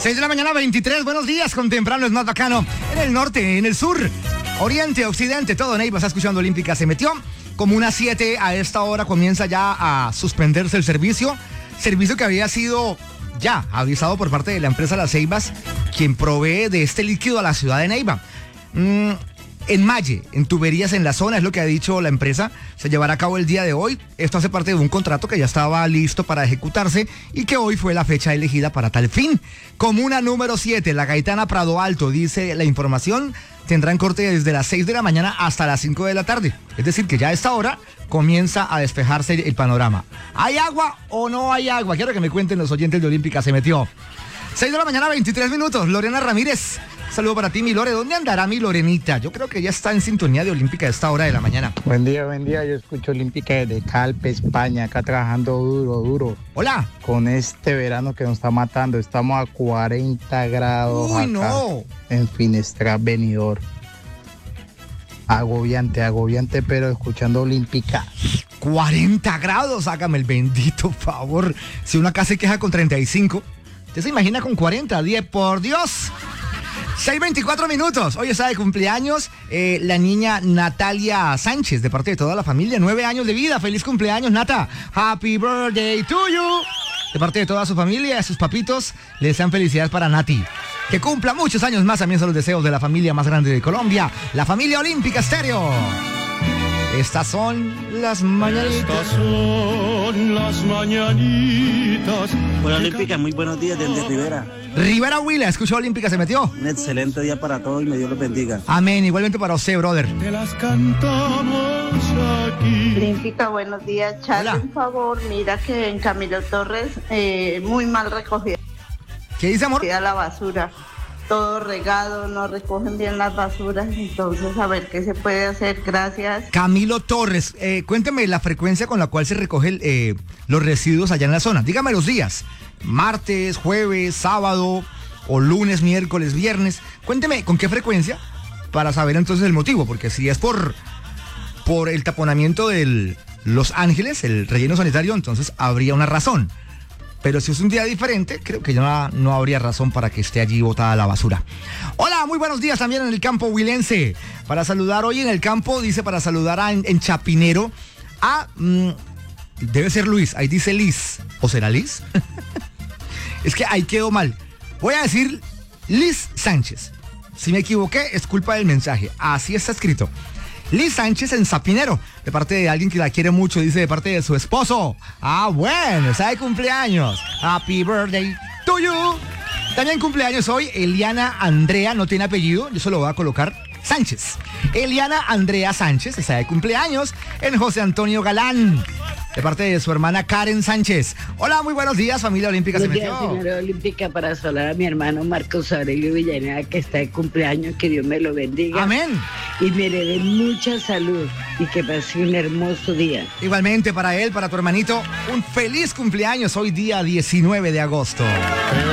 6 de la mañana, 23. Buenos días, con temprano es más bacano. En el norte, en el sur, oriente, occidente, todo Neiva está escuchando Olímpica. Se metió como unas 7. A esta hora comienza ya a suspenderse el servicio. Servicio que había sido ya avisado por parte de la empresa Las Ceibas, quien provee de este líquido a la ciudad de Neiva. En Malle, en tuberías en la zona, es lo que ha dicho la empresa, se llevará a cabo el día de hoy. Esto hace parte de un contrato que ya estaba listo para ejecutarse y que hoy fue la fecha elegida para tal fin. Comuna número 7, La Gaitana Prado Alto, dice la información, tendrán corte desde las 6 de la mañana hasta las 5 de la tarde. Es decir, que ya a esta hora comienza a despejarse el panorama. ¿Hay agua o no hay agua? Quiero que me cuenten los oyentes de Olímpica. Se metió. 6 de la mañana, 23 minutos. Lorena Ramírez. Saludo para ti, mi Lore. ¿Dónde andará mi Lorenita? Yo creo que ya está en sintonía de Olímpica a esta hora de la mañana. Buen día. Yo escucho Olímpica desde Calpe, España, acá trabajando duro. Hola. Con este verano que nos está matando, estamos a 40 grados. Uy, acá, no. En Finestrat, Benidorm. Agobiante, pero escuchando Olímpica. 40 grados, hágame el bendito favor. Si uno acá se queja con 35, ¿usted se imagina con 40? 10, por Dios. 6:24 minutos. Hoy está de cumpleaños la niña Natalia Sánchez, de parte de toda la familia. 9 años de vida. Feliz cumpleaños, Nata. Happy birthday to you. De parte de toda su familia, sus papitos, le desean felicidades para Nati. Que cumpla muchos años más. También son los deseos de la familia más grande de Colombia, la familia Olímpica Estéreo. Estas son las mañanitas. Hola Olímpica, muy buenos días desde Rivera. Rivera Huila, escuchó Olímpica, se metió. Un excelente día para todos y me Dios los bendiga. Amén, igualmente para usted, brother. Te las cantamos aquí. Olímpica, buenos días. Charlie, Hola. un favor, mira que en Camilo Torres muy mal recogida ¿Qué dice, amor? la basura. Todo regado, no recogen bien las basuras, entonces a ver qué se puede hacer. Gracias. Camilo Torres, cuénteme la frecuencia con la cual se recogen los residuos allá en la zona. Dígame los días, martes, jueves, sábado o lunes, miércoles, viernes. Cuénteme con qué frecuencia para saber entonces el motivo, porque si es por el taponamiento de Los Ángeles, el relleno sanitario, entonces habría una razón. Pero si es un día diferente, creo que ya no habría razón para que esté allí botada la basura. Hola, muy buenos días también en el campo huilense. Para saludar hoy en el campo, dice para saludar en Chapinero debe ser Luis, ahí dice Liz. ¿O será Liz? Es que ahí quedó mal. Voy a decir Liz Sánchez. Si me equivoqué, es culpa del mensaje. Así está escrito. Liz Sánchez en Chapinero, de parte de alguien que la quiere mucho, dice de parte de su esposo. Bueno, está de cumpleaños. Happy birthday to you. También cumpleaños hoy Eliana Andrea, no tiene apellido, yo se lo voy a colocar Sánchez. Eliana Andrea Sánchez está de cumpleaños en José Antonio Galán, de parte de su hermana Karen Sánchez. Hola, muy buenos días, familia Olímpica. Buenos días, señora Olímpica, para saludar a mi hermano Marcos Aurelio Villaneda, que está de cumpleaños, que Dios me lo bendiga. Amén. Y me le dé mucha salud y que pase un hermoso día. Igualmente para él, para tu hermanito, un feliz cumpleaños hoy día 19 de agosto.